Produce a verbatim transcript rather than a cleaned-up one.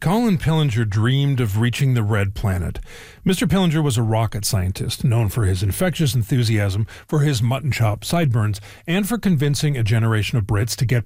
Colin Pillinger dreamed of reaching the red planet. Mister Pillinger was a rocket scientist, known for his infectious enthusiasm for his mutton chop sideburns, and for convincing a generation of Brits to get